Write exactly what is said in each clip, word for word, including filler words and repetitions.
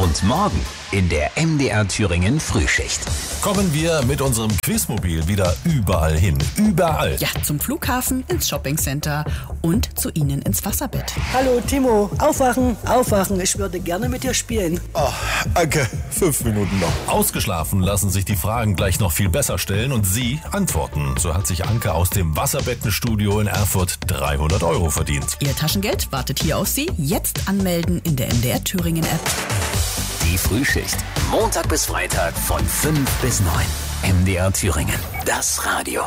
Und morgen in der M D R Thüringen Frühschicht. Kommen wir mit unserem Quizmobil wieder überall hin. Überall. Ja, zum Flughafen, ins Shoppingcenter und zu Ihnen ins Wasserbett. Hallo Timo, aufwachen, aufwachen. Ich würde gerne mit dir spielen. Oh, Anke, fünf Minuten noch. Ausgeschlafen lassen sich die Fragen gleich noch viel besser stellen und Sie antworten. So hat sich Anke aus dem Wasserbettenstudio in Erfurt dreihundert Euro verdient. Ihr Taschengeld wartet hier auf Sie. Jetzt anmelden in der M D R Thüringen App. Die Frühschicht. Montag bis Freitag von fünf bis neun. M D R Thüringen. Das Radio.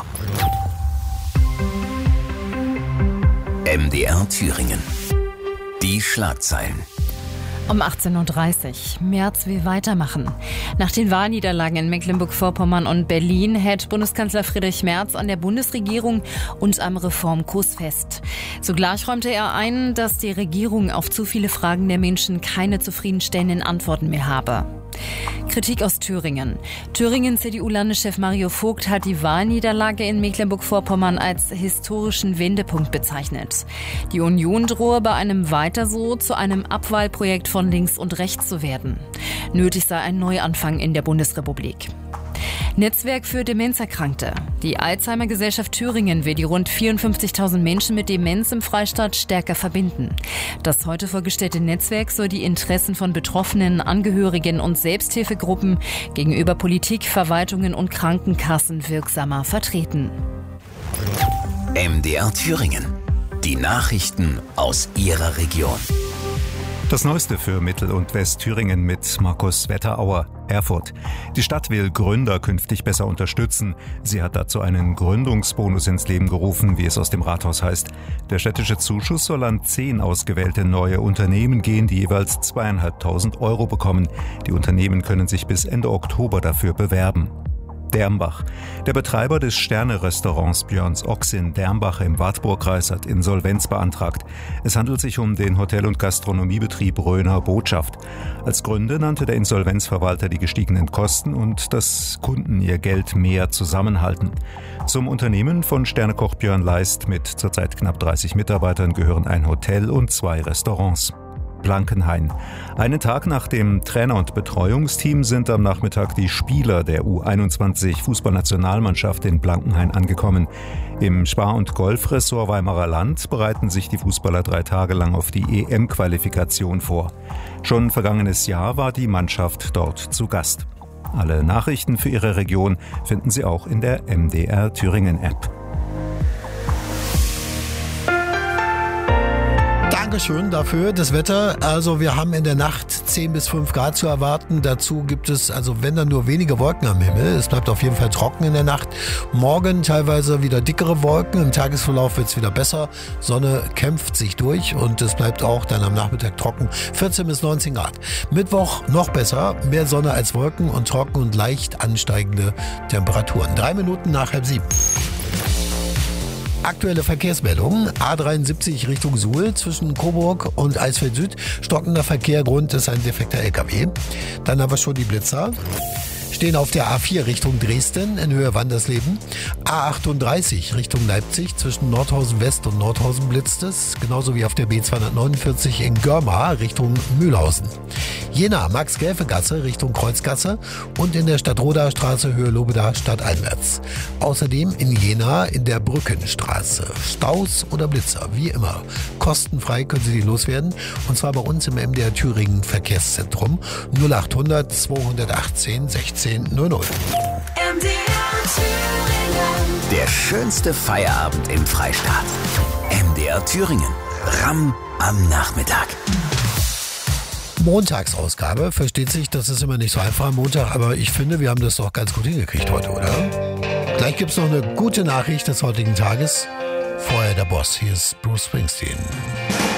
M D R Thüringen. Die Schlagzeilen. Um achtzehn Uhr dreißig. Merz will weitermachen. Nach den Wahlniederlagen in Mecklenburg-Vorpommern und Berlin hält Bundeskanzler Friedrich Merz an der Bundesregierung und am Reformkurs fest. Zugleich räumte er ein, dass die Regierung auf zu viele Fragen der Menschen keine zufriedenstellenden Antworten mehr habe. Kritik aus Thüringen. Thüringen-C D U-Landeschef Mario Vogt hat die Wahlniederlage in Mecklenburg-Vorpommern als historischen Wendepunkt bezeichnet. Die Union drohe bei einem Weiter so zu einem Abwahlprojekt von links und rechts zu werden. Nötig sei ein Neuanfang in der Bundesrepublik. Netzwerk für Demenzerkrankte. Die Alzheimer-Gesellschaft Thüringen will die rund vierundfünfzigtausend Menschen mit Demenz im Freistaat stärker verbinden. Das heute vorgestellte Netzwerk soll die Interessen von Betroffenen, Angehörigen und Selbsthilfegruppen gegenüber Politik, Verwaltungen und Krankenkassen wirksamer vertreten. M D R Thüringen. Die Nachrichten aus Ihrer Region. Das Neueste für Mittel- und Westthüringen mit Markus Wetterauer. Erfurt. Die Stadt will Gründer künftig besser unterstützen. Sie hat dazu einen Gründungsbonus ins Leben gerufen, wie es aus dem Rathaus heißt. Der städtische Zuschuss soll an zehn ausgewählte neue Unternehmen gehen, die jeweils zweieinhalbtausend Euro bekommen. Die Unternehmen können sich bis Ende Oktober dafür bewerben. Dermbach. Der Betreiber des Sterne-Restaurants Björns Ochs in Dermbach im Wartburgkreis hat Insolvenz beantragt. Es handelt sich um den Hotel- und Gastronomiebetrieb Röner Botschaft. Als Gründe nannte der Insolvenzverwalter die gestiegenen Kosten und dass Kunden ihr Geld mehr zusammenhalten. Zum Unternehmen von Sternekoch Björn Leist mit zurzeit knapp dreißig Mitarbeitern gehören ein Hotel und zwei Restaurants. Blankenhain. Einen Tag nach dem Trainer- und Betreuungsteam sind am Nachmittag die Spieler der U einundzwanzig Fußballnationalmannschaft in Blankenhain angekommen. Im Spar- und Golfressort Weimarer Land bereiten sich die Fußballer drei Tage lang auf die E M-Qualifikation vor. Schon vergangenes Jahr war die Mannschaft dort zu Gast. Alle Nachrichten für Ihre Region finden Sie auch in der M D R Thüringen App. Dankeschön dafür, das Wetter. Also wir haben in der Nacht zehn bis fünf Grad zu erwarten. Dazu gibt es, also wenn dann nur wenige Wolken am Himmel. Es bleibt auf jeden Fall trocken in der Nacht. Morgen teilweise wieder dickere Wolken. Im Tagesverlauf wird es wieder besser. Sonne kämpft sich durch und es bleibt auch dann am Nachmittag trocken. vierzehn bis neunzehn Grad. Mittwoch noch besser. Mehr Sonne als Wolken und trocken und leicht ansteigende Temperaturen. Drei Minuten nach halb sieben. Aktuelle Verkehrsmeldungen. A dreiundsiebzig Richtung Suhl zwischen Coburg und Eisfeld Süd. Stockender Verkehr, Grund ist ein defekter L K W. Dann haben wir schon die Blitzer. Stehen auf der A vier Richtung Dresden in Höhe Wandersleben. A achtunddreißig Richtung Leipzig zwischen Nordhausen West und Nordhausen blitzt es. Genauso wie auf der B zweihundertneunundvierzig in Görma Richtung Mühlhausen. Jena Max-Gelfe-Gasse Richtung Kreuzgasse und in der Stadtroder Straße Höhe Lobeda stadteinwärts. Außerdem in Jena in der Brückenstraße. Staus oder Blitzer, wie immer. Kostenfrei können Sie die loswerden. Und zwar bei uns im M D R Thüringen Verkehrszentrum null achthundert zweihundertachtzehn sechzehn null null. M D R Thüringen. Der schönste Feierabend im Freistaat. M D R Thüringen. Ramm am Nachmittag. Montagsausgabe, versteht sich, das ist immer nicht so einfach am Montag, aber ich finde, wir haben das doch ganz gut hingekriegt heute, oder? Gleich gibt es noch eine gute Nachricht des heutigen Tages. Vorher der Boss, hier ist Bruce Springsteen.